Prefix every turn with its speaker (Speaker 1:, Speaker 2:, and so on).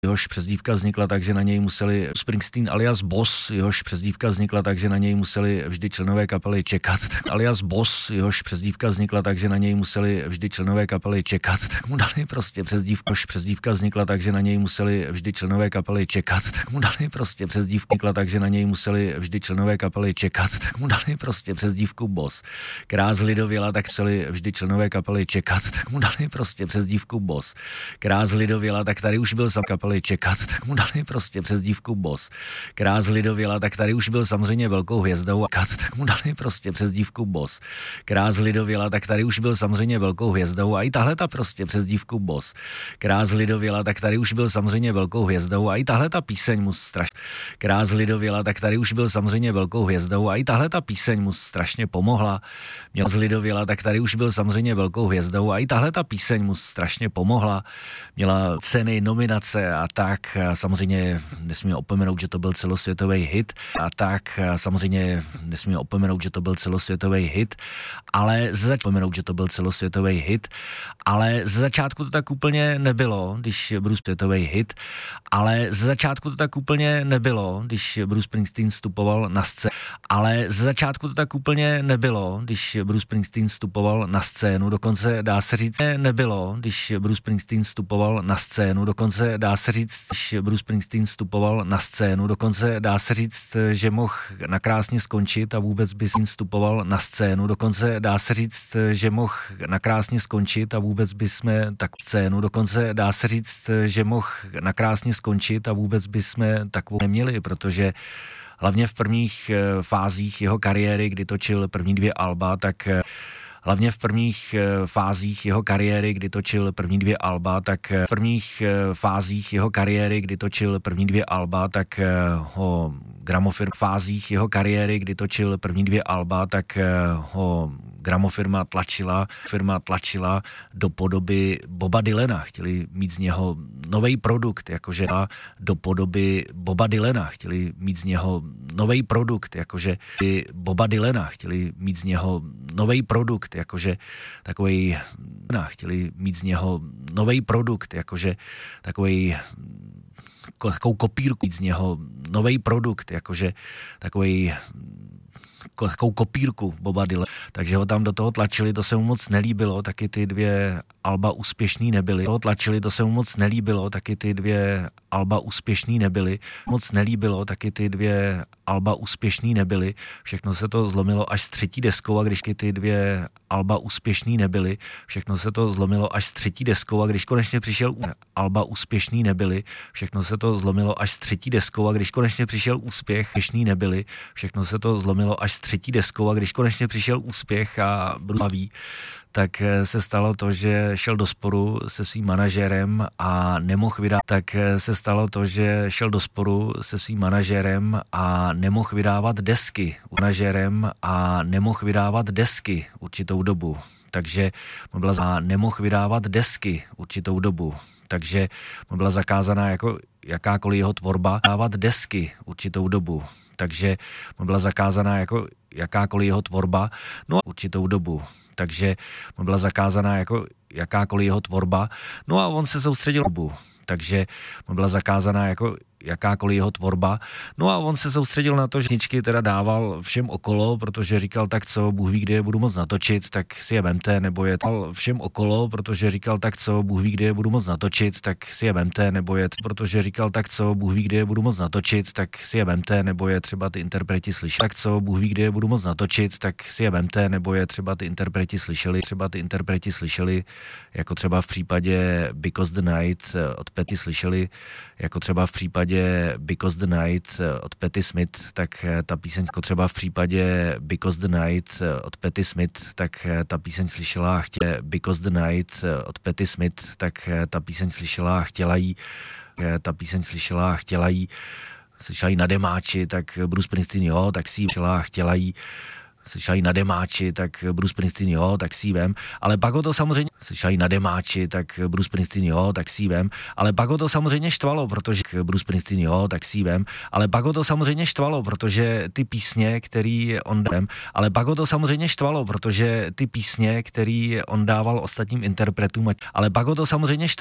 Speaker 1: Jehož přezdívka vznikla tak, že na něj museli Springsteen alias Boss, jehož přezdívka vznikla tak, že na něj museli vždy členové kapely čekat, alias Boss, jehož přezdívka vznikla tak, že na něj museli vždy členové kapely čekat, tak mu dali prostě přezdívku, jehož přezdívka vznikla tak, že na něj museli vždy členové kapely čekat, tak mu dali prostě přezdívku, vznikla tak, že na něj museli vždy členové kapely čekat, tak mu dali prostě přezdívku Boss. Která zlidověla, tak museli vždy členové kapely čekat, tak mu dali prostě přezdívku Boss. Která zlidověla, tak tady už byl sam kapely čekat, tak mu dali prostě přezdívku Boss. Která zlidověla, tak tady už byl samozřejmě velkou hvězdou a tak mu dali prostě přezdívku Boss. Která zlidověla, tak tady už byl samozřejmě velkou hvězdou a i tahle ta prostě přezdívku Boss. Která zlidověla, tak tady už byl samozřejmě velkou hvězdou a i tahle ta píseň mu strašně. Která zlidověla, tak tady už byl samozřejmě velkou hvězdou a i tahle ta píseň mu strašně pomohla. Měla zlidověla, tak tady už byl samozřejmě velkou hvězdou a i tahle ta píseň mu strašně pomohla. Měla ceny, nominace a tak. Samozřejmě nesmíme opomenout, že to byl celosvětový hit a tak. Samozřejmě nesmíme opomenout, že to byl celosvětový hit, ale ze začátku to tak úplně nebylo, když Bruce světový hit, ale ze začátku to tak úplně nebylo, když Bruce Springsteen vstupoval na scénu, ale ze začátku to tak úplně nebylo, když Bruce Springsteen vstupoval na scénu, dokonce dá se říct, nebylo, když Bruce Springsteen vstupoval na scénu, dokonce dá se říct, když Bruce Springsteen vstupoval na scénu, dokonce dá se říct, že mohl nakrásně skončit a vůbec by vstupoval na scénu, dokonce dá se říct, že mohl nakrásně skončit a vůbec by jsme tak scénu, dokonce dá se říct, že mohl nakrásně skončit a vůbec by jsme takovou neměli, protože hlavně v prvních fázích jeho kariéry, kdy točil první dvě alba, tak hlavně v prvních fázích jeho kariéry, kdy točil první dvě alba, tak ho gramofirma tlačila do podoby Boba Dylana. Chtěli mít z něho nový produkt, jakože do podoby Boba Dylana. Chtěli mít z něho nový produkt, jakože Boba Dylana. Chtěli mít z něho nový produkt, jakože takovej chtěli mít z něho nový produkt, jakože takovou kopírku z něho nový produkt, jakože takovou kopírku Boba Dylana. Takže ho tam do toho tlačili, to se mu moc nelíbilo, taky ty dvě alba úspěšný nebyly. Všechno se to zlomilo až s třetí deskou a když ty dvě alba úspěšný nebyly, všechno se to zlomilo až s třetí deskou a když konečně přišel úspěch a baví, tak se stalo to, že šel do sporu se svým manažérem a nemohl vydávat desky určitou dobu. Takže mu byla zakázaná jako jakákoliv jeho tvorba dávat desky určitou dobu. Takže mu byla zakázaná jako jakákoliv jeho tvorba, určitou dobu. Takže mu byla zakázaná jako jakákoliv jeho tvorba, no a on se soustředil na to, že písničky teda dával všem okolo, protože říkal, tak co, Bůh ví, kde je budu moc natočit, tak si je vemte, nebo je všem okolo, protože říkal, tak co, Bůh ví, kde je budu moc natočit, tak si je vemte, nebo je třeba ty interpreti slyšeli, jako třeba v případě Because the Night od Patti slyšeli, jako třeba v případě Because the Night od Patti Smith, tak ta píseň, jako třeba v případě Because the Night od Patti Smith, tak ta píseň slyšela Because the Night od Patti Smith, tak ta píseň slyšela chtěla jí na demáči, tak Bruce Springsteen jo, tak si chtěla jí slyšeli na demáči, tak Bruce Springsteen jo, tak si vem, ale pak ho to samozřejmě slyšeli na demáči, tak Bruce Springsteen jo, tak si vem, ale pak ho to samozřejmě štvalo, protože Bruce Springsteen jo, tak si vem, ale pak ho to samozřejmě štvalo, protože ty písně, který on dával ostatním interpretům, ale pak ho to samozřejmě štvalo,